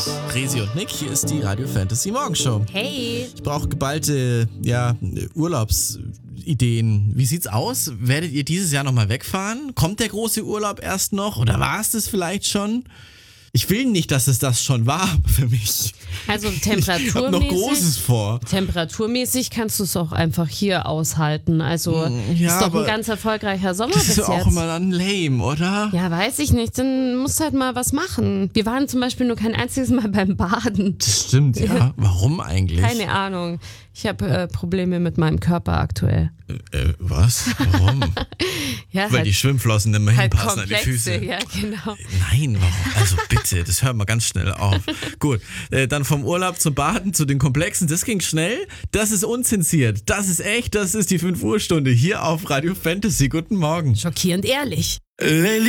Resi und Nick, hier ist die Radio Fantasy Morgenshow. Hey. Ich brauche geballte, Urlaubsideen. Wie sieht's aus? Werdet ihr dieses Jahr nochmal wegfahren? Kommt der große Urlaub erst noch? Oder war es das vielleicht schon? Ich will nicht, dass es das schon war für mich. Also Ich habe noch Großes vor. temperaturmäßig kannst du es auch einfach hier aushalten. Also Ja, ist doch aber ein ganz erfolgreicher Sommer Das bis ist auch jetzt. immer dann lame, oder? Ja, weiß ich nicht. Dann musst du halt mal was machen. Wir waren zum Beispiel nur kein einziges Mal beim Baden. Das stimmt, ja. Warum eigentlich? Keine Ahnung. Ich habe Probleme mit meinem Körper aktuell. Was? Warum? Ja, Weil die Schwimmflossen nicht mehr halt hinpassen an die komplexe, Füße. ja, genau. Nein, warum? Also bitte, das hört mal ganz schnell auf. Gut, dann vom Urlaub zum Baden zu den Komplexen, das ging schnell. Das ist unzensiert. Das ist echt, das ist die 5 Uhr Stunde hier auf Radio Fantasy. Guten Morgen. Schockierend ehrlich.